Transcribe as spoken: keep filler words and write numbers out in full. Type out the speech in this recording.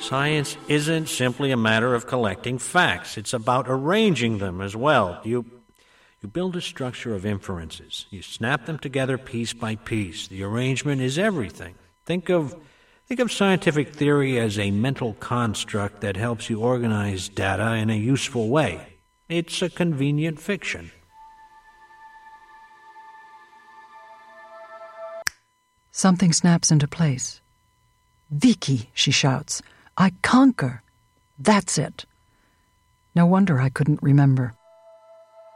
Science isn't simply a matter of collecting facts. It's about arranging them as well. You, you build a structure of inferences. You snap them together piece by piece. The arrangement is everything. Think of, think of scientific theory as a mental construct that helps you organize data in a useful way. It's a convenient fiction. Something snaps into place. "Vicky," she shouts, "I conquer. That's it." No wonder I couldn't remember.